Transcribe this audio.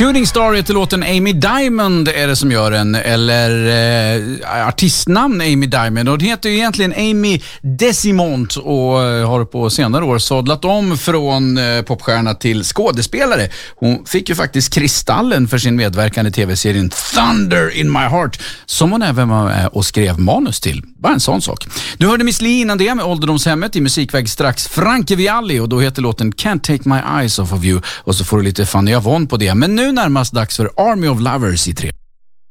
Shooting Star heter låten. Amy Diamond är det som gör den, eller artistnamn Amy Diamond, och det heter ju egentligen Amy Desimont och har på senare år sadlat om från popstjärna till skådespelare. Hon fick ju faktiskt Kristallen för sin medverkan i tv-serien Thunder in My Heart, som hon även var med och skrev manus till. Bara en sån sak. Du hörde Miss Li innan det med Ålderdomshemmet i musikväg strax. Frankie Vialli, och då heter låten Can't Take My Eyes Off of You, och så får du lite Fanny Avon på det. Men nu närmast dags för Army of Lovers i 3.